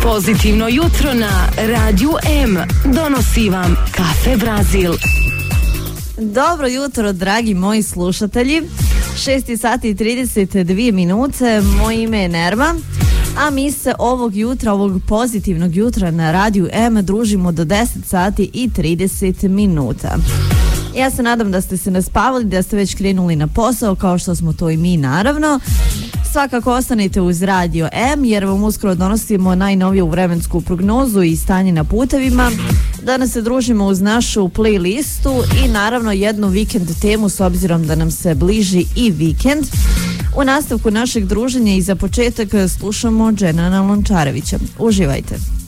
Pozitivno jutro na Radiju M donosi vam Kafe Brazil. Dobro jutro, dragi moji slušatelji. 6 sati i 32 minute. Moje ime je Nerma, a mi se ovog jutra, ovog pozitivnog jutra na Radiju M družimo do 10 sati i 30 minuta. Ja se nadam da ste se naspavali, da ste već krenuli na posao, kao što smo to i mi, naravno. Svakako ostanite uz Radio M, jer vam uskoro donosimo najnoviju vremensku prognozu i stanje na putevima. Danas se družimo uz našu playlistu i naravno jednu vikend temu, s obzirom da nam se bliži i vikend. U nastavku našeg druženja i za početak slušamo Dženana Lončarevića. Uživajte!